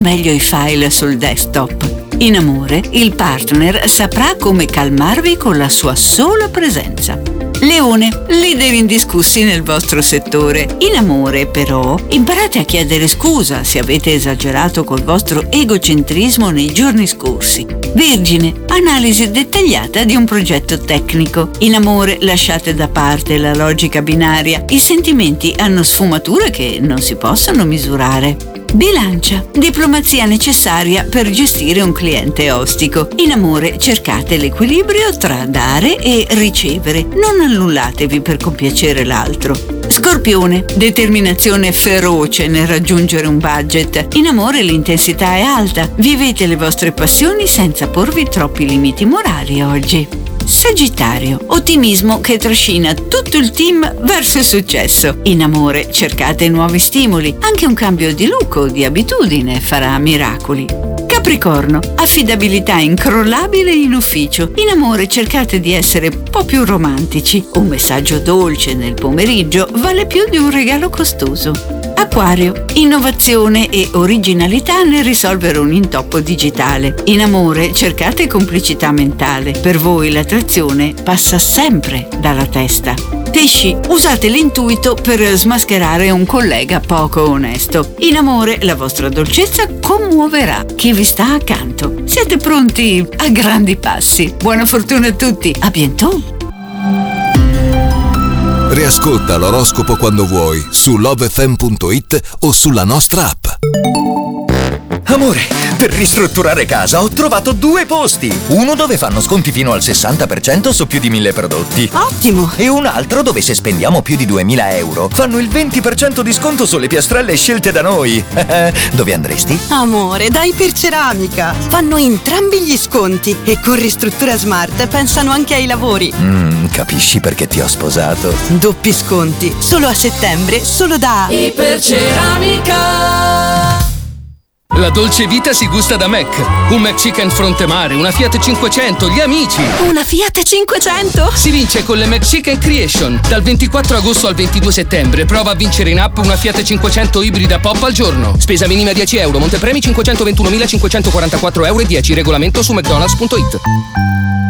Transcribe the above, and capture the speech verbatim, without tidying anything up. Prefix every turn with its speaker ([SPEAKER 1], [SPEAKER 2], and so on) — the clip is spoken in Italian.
[SPEAKER 1] meglio i file sul desktop. In amore, il partner saprà come calmarvi con la sua sola presenza. Leone, leader indiscussi nel vostro settore. In amore, però, imparate a chiedere scusa se avete esagerato col vostro egocentrismo nei giorni scorsi. Vergine, analisi dettagliata di un progetto tecnico. In amore, lasciate da parte la logica binaria. I sentimenti hanno sfumature che non si possono misurare. Bilancia, diplomazia necessaria per gestire un cliente ostico. In amore cercate l'equilibrio tra dare e ricevere, non annullatevi per compiacere l'altro. Scorpione, determinazione feroce nel raggiungere un budget. In amore l'intensità è alta, vivete le vostre passioni senza porvi troppi limiti morali oggi. Sagittario, ottimismo che trascina tutto il team verso il successo. In amore cercate nuovi stimoli, anche un cambio di look o di abitudine farà miracoli. Capricorno, affidabilità incrollabile in ufficio. In amore cercate di essere un po' più romantici. Un messaggio dolce nel pomeriggio vale più di un regalo costoso. Acquario, innovazione e originalità nel risolvere un intoppo digitale. In amore cercate complicità mentale. Per voi l'attrazione passa sempre dalla testa. Pesci, usate l'intuito per smascherare un collega poco onesto. In amore la vostra dolcezza commuoverà chi vi sta accanto. Siete pronti a grandi passi. Buona fortuna a tutti. A bientôt.
[SPEAKER 2] Riascolta l'oroscopo quando vuoi su love f m punto it o sulla nostra app.
[SPEAKER 3] Amore, per ristrutturare casa ho trovato due posti. Uno dove fanno sconti fino al sessanta per cento su più di mille prodotti.
[SPEAKER 4] Ottimo!
[SPEAKER 3] E un altro dove se spendiamo più di duemila euro fanno il venti per cento di sconto sulle piastrelle scelte da noi. Dove andresti?
[SPEAKER 4] Amore, da Iperceramica. Fanno entrambi gli sconti e con Ristruttura Smart pensano anche ai lavori.
[SPEAKER 3] Mm, capisci perché ti ho sposato?
[SPEAKER 4] Doppi sconti, solo a settembre, solo da
[SPEAKER 5] Iperceramica. La dolce vita si gusta da Mac. Un McChicken Frontemare, una Fiat cinquecento, gli amici.
[SPEAKER 4] Una Fiat cinquecento?
[SPEAKER 5] Si vince con le McChicken Creation. Dal ventiquattro agosto al ventidue settembre prova a vincere in app una Fiat cinquecento ibrida pop al giorno. Spesa minima dieci euro, montepremi cinquecentoventunomilacinquecentoquarantaquattro euro e dieci. Regolamento su mcdonalds punto it.